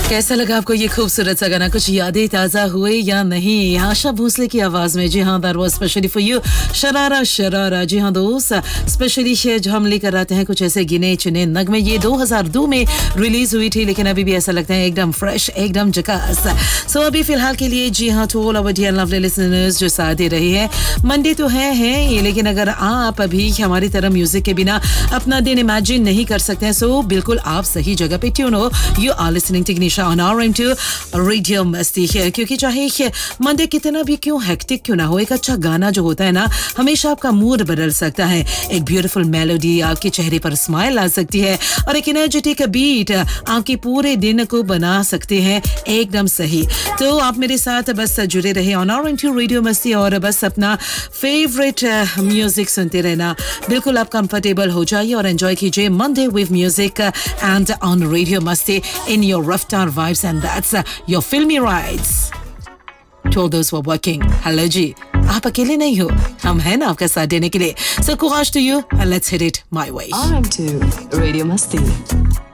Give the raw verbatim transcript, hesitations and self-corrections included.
कैसा लगा आपको ये खूबसूरत सा गाना? कुछ यादें ताज़ा हुए या नहीं? आशा भोसले की आवाज़ में। जी हाँ, that was specially for you. Sharara sharara. जी हाँ दोस्त, स्पेशली जो हम लेकर आते हैं कुछ ऐसे गिने चुने नगमे। ये दो हज़ार दो में रिलीज हुई थी, लेकिन अभी भी ऐसा लगता है एकदम फ्रेश, एकदम झकास। सो अभी फिलहाल के लिए जी हाँ, to all our dear lovely listeners जो साथ दे रहे हैं, मंडे तो है है ये, लेकिन अगर आप अभी हमारी तरह म्यूजिक के बिना अपना दिन इमेजिन नहीं कर सकते हैं, सो बिल्कुल आप सही जगह पे ट्यून हो। You are listening to Nisha on R M to radio मस्ती है, क्योंकि चाहे मंडे कितना भी क्यों हेक्टिक क्यों ना हो, एक अच्छा गाना जो होता है ना, हमेशा आपका मूड बदल सकता है। एक ब्यूटीफुल मेलोडी आपके चेहरे पर स्माइल ला सकती है, और एक एनर्जेटिक बीट आपके पूरे दिन को बना सकते हैं एकदम सही। तो आप मेरे साथ बस जुड़े रहे on R M to radio मस्ती, और बस अपना फेवरेट म्यूजिक सुनते रहना। बिल्कुल आप कंफर्टेबल हो जाइए और एंजॉय कीजिए Monday with music and on radio मस्ती इन योर रफ्तार वाइब्स, एंड दैट्स योर फिल्मी rides. To all those who are working, hello जी, आप अकेले नहीं हो, हम हैं ना आपका साथ देने के लिए। So courage to you and let's hit it my way. R M two Radio Masti.